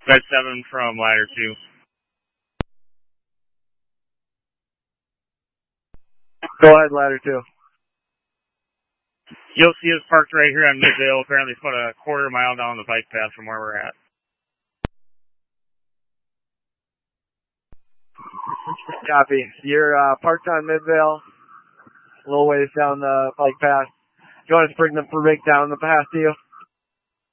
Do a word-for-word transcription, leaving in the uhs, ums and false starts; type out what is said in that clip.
Bed seven from ladder two. Go ahead, ladder two. You'll see us parked right here on Midvale, currently about a quarter mile down the bike path from where we're at. Copy. You're uh, parked on Midvale, a little ways down the bike path. Do you want us to bring the break down the path to you?